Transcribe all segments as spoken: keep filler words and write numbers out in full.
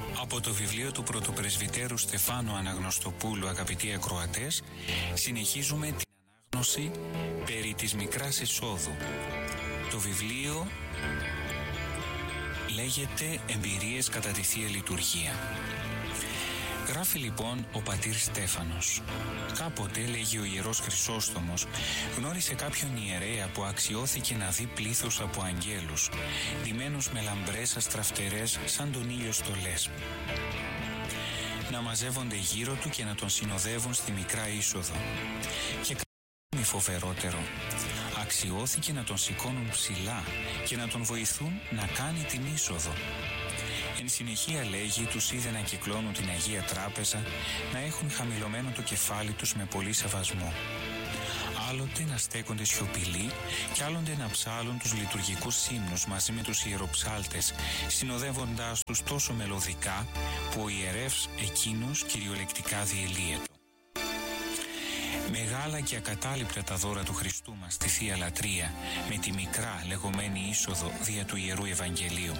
Από το βιβλίο του πρωτοπρεσβυτέρου Στεφάνου Αναγνωστοπούλου, αγαπητοί ακροατές, συνεχίζουμε την ανάγνωση περί της Μικράς Εισόδου. Το βιβλίο λέγεται «Εμπειρίες κατά τη Θεία Λειτουργία». Γράφει λοιπόν ο πατήρ Στέφανος. Κάποτε, λέγει ο ιερός Χρυσόστομος, γνώρισε κάποιον ιερέα που αξιώθηκε να δει πλήθος από αγγέλους, ντυμένους με λαμπρές αστραφτερές σαν τον ήλιο στολές, να μαζεύονται γύρω του και να τον συνοδεύουν στη Μικρά Είσοδο. Και κάτι φοβερότερο, αξιώθηκε να τον σηκώνουν ψηλά και να τον βοηθούν να κάνει την είσοδο. Εν συνεχεία, λέγει, τους είδε να κυκλώνουν την Αγία Τράπεζα, να έχουν χαμηλωμένο το κεφάλι τους με πολύ σεβασμό. Άλλοτε να στέκονται σιωπηλοί και άλλοτε να ψάλουν τους λειτουργικούς ύμνους μαζί με τους ιεροψάλτες, συνοδεύοντάς τους τόσο μελωδικά που ο ιερεύς εκείνους κυριολεκτικά διελύεται. Μεγάλα και ακατάληπτα τα δώρα του Χριστού μας στη Θεία Λατρεία, με τη μικρά λεγόμενη είσοδο δια του Ιερού Ευαγγελίου.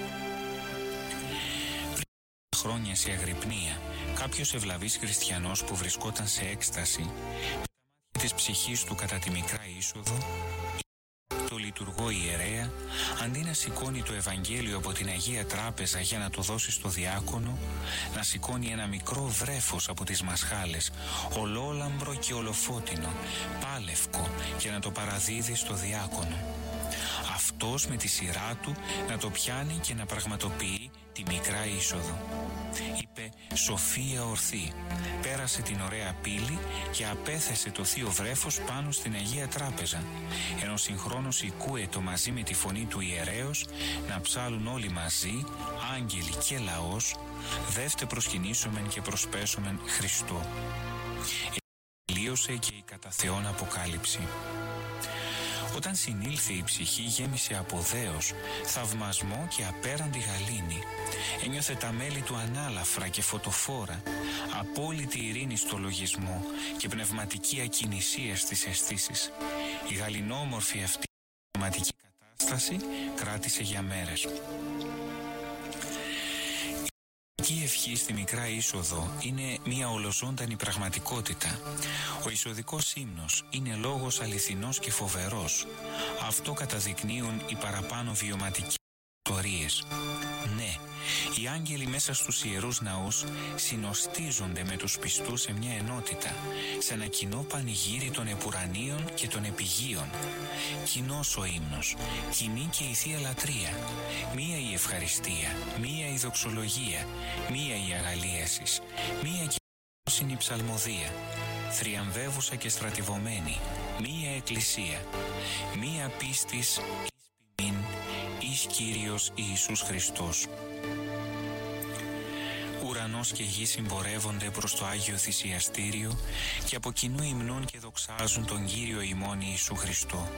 Χρόνια σε αγρυπνία, κάποιος ευλαβής χριστιανός που βρισκόταν σε έκσταση, με τα μάτια της ψυχής του κατά τη Μικρά Είσοδο, το λειτουργό ιερέα, αντί να σηκώνει το Ευαγγέλιο από την Αγία Τράπεζα για να το δώσει στο διάκονο, να σηκώνει ένα μικρό βρέφος από τις μασχάλες, ολόλαμπρο και ολοφώτινο, πάλευκο, και να το παραδίδει στο διάκονο. Αυτός με τη σειρά του να το πιάνει και να πραγματοποιεί τη Μικρά Είσοδο. Είπε «Σοφία ορθή», πέρασε την ωραία πύλη και απέθεσε το θείο βρέφος πάνω στην Αγία Τράπεζα, ενώ συγχρόνως οικούετο μαζί με τη φωνή του ιερέως να ψάλουν όλοι μαζί, άγγελοι και λαός, «Δεύτε προσκυνήσομεν και προσπέσομεν Χριστό». Τελείωσε και η κατά Θεόν αποκάλυψη. Όταν συνήλθε η ψυχή, γέμισε από δέος, θαυμασμό και απέραντη γαλήνη. Ένιωθε τα μέλη του ανάλαφρα και φωτοφόρα, απόλυτη ειρήνη στο λογισμό και πνευματική ακινησία στις αισθήσεις. Η γαληνόμορφη αυτή πνευματική κατάσταση κράτησε για μέρες. Η ευχή στη Μικρά Είσοδο είναι μια ολοζώντανη πραγματικότητα. Ο εισοδικός ύμνος είναι λόγος αληθινός και φοβερός. Αυτό καταδεικνύουν οι παραπάνω βιωματικές ιστορίες. Ναι, οι άγγελοι μέσα στους ιερούς ναούς συνοστίζονται με τους πιστούς σε μια ενότητα, σε ένα κοινό πανηγύρι των επουρανίων και των επιγείων. Κοινός ο ύμνος, κοινή και η Θεία Λατρεία, μία η ευχαριστία, μία η δοξολογία, μία η αγαλίασης, μία και η ψαλμοδία, θριαμβεύουσα και στρατιβωμένη, μία εκκλησία, μία πίστης εις ποιμήν, εις Κύριος Ιησούς Χριστός. Ουρανός και γη συμπορεύονται προς το Άγιο Θυσιαστήριο και από κοινού υμνούν και δοξάζουν τον Κύριο ημών Ιησού Χριστό.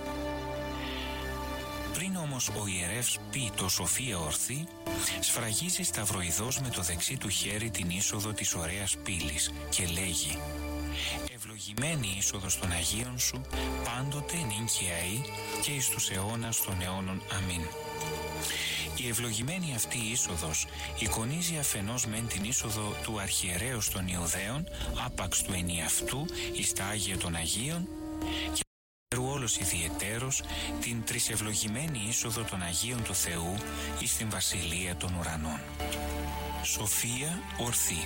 Πριν όμως ο ιερεύς πει το «Σοφία ορθή», σφραγίζει σταυροειδώς με το δεξί του χέρι την είσοδο της ωραίας πύλης και λέγει «Ευλογημένη η είσοδος των Αγίων σου, πάντοτε νυν και αεί και εις τους αιώνας των αιώνων. Αμήν». Η ευλογημένη αυτή είσοδος εικονίζει αφενός μεν την είσοδο του αρχιερέως των Ιουδαίων, άπαξ του ενιαυτού εις τα Άγια των Αγίων, και όλος ιδιαιτέρως την τρισευλογημένη είσοδο των Αγίων του Θεού εις την Βασιλεία των Ουρανών. Σοφία ορθή.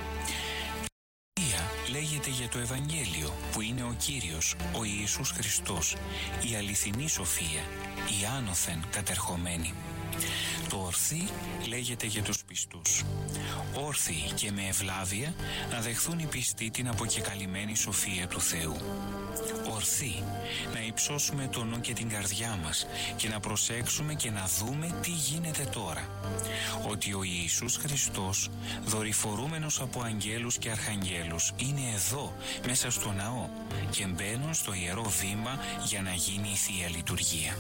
Σοφία λέγεται για το Ευαγγέλιο που είναι ο Κύριος, ο Ιησούς Χριστός, η αληθινή σοφία, η άνωθεν κατερχομένη. Το ορθή λέγεται για τους πιστούς. Όρθιοι και με ευλάβεια να δεχθούν οι πιστοί την αποκεκαλυμμένη σοφία του Θεού. Ορθή να υψώσουμε το νου και την καρδιά μας και να προσέξουμε και να δούμε τι γίνεται τώρα. Ότι ο Ιησούς Χριστός, δορυφορούμενος από αγγέλους και αρχαγγέλους, είναι εδώ μέσα στο ναό και μπαίνουν στο ιερό βήμα για να γίνει η Θεία Λειτουργία.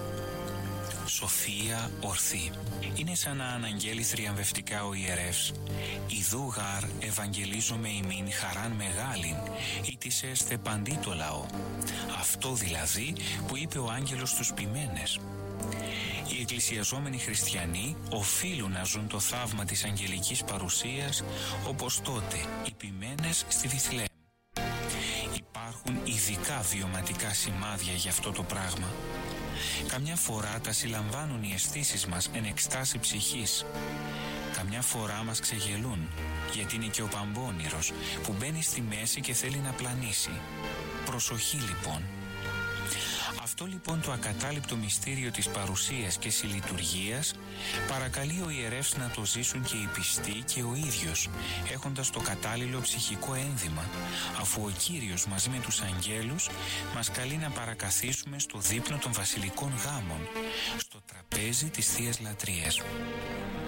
Σοφία ορθή. Είναι σαν να αναγγέλει θριαμβευτικά ο ιερεύς «Ιδού γάρ ευαγγελίζομαι ημίν χαράν μεγάλην, ή της έστε παντί το λαό». Αυτό δηλαδή που είπε ο άγγελος στους ποιμένες. Οι εκκλησιαζόμενοι χριστιανοί οφείλουν να ζουν το θαύμα της αγγελικής παρουσίας όπως τότε οι ποιμένες στη Βιθλεέμ. Υπάρχουν ειδικά βιωματικά σημάδια για αυτό το πράγμα. Καμιά φορά τα συλλαμβάνουν οι αισθήσεις μας εν εκστάση ψυχής. Καμιά φορά μας ξεγελούν, γιατί είναι και ο Παμπώνηρος που μπαίνει στη μέση και θέλει να πλανήσει. Προσοχή λοιπόν. Αυτό λοιπόν το ακατάληπτο μυστήριο της παρουσίας και συλλειτουργίας παρακαλεί ο ιερεύς να το ζήσουν και οι πιστοί και ο ίδιος, έχοντας το κατάλληλο ψυχικό ένδυμα, αφού ο Κύριος μαζί με τους αγγέλους μας καλεί να παρακαθίσουμε στο δείπνο των βασιλικών γάμων, στο τραπέζι της Θείας Λατρείας.